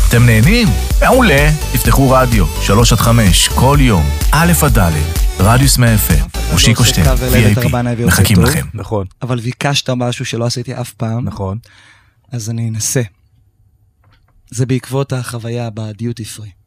אתם נהנים? מעולה. תפתחו רדיו, 3-5, כל יום, א' עד ד', רדיוס 100 FM, מושיקו שטרן, VIP, מחכים לכם. נכון. אבל ביקשת משהו שלא עשיתי אף פעם. נכון. אז אני אנסה. זה בעקבות החוויה בדיוטי פרי.